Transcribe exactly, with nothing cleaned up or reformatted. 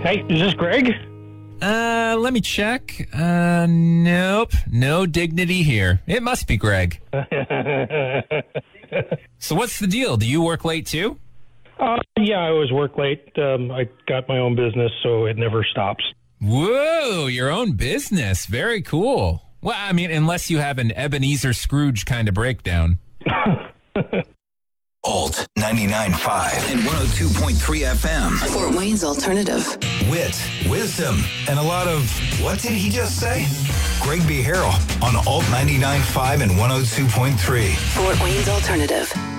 Hey, is this Greg? Uh, let me check. Uh, nope. No dignity here. It must be Greg. So what's the deal? Do you work late too? Uh, yeah, I always work late. Um, I got my own business, so it never stops. Whoa, your own business. Very cool. Well, I mean, unless you have an Ebenezer Scrooge kind of breakdown. Alt ninety-nine point five and one oh two point three F M. Fort Wayne's Alternative. Wit, wisdom, and a lot of, what did he just say? Greg B. Harrell on Alt ninety-nine point five and one oh two point three. Fort Wayne's Alternative.